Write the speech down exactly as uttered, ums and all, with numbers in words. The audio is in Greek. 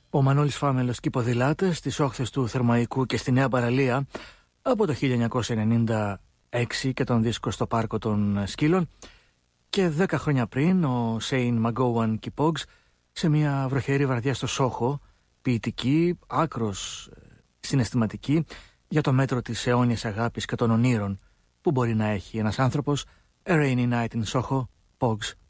Ο Μανώλης Φάμελος και οι ποδηλάτες στις όχθες του Θερμαϊκού και στη Νέα Παραλία από το χίλια εννιακόσια ενενήντα έξι και τον δίσκο στο Πάρκο των Σκύλων, και δέκα χρόνια πριν ο Σέιν Μαγκόουαν και οι Pogues σε μια βροχερή βραδιά στο Σόχο, ποιητική, άκρος συναισθηματική, για το μέτρο της αιώνιας αγάπης και των ονείρων που μπορεί να έχει ένας άνθρωπος. A Rainy Night in Soho, Pogues.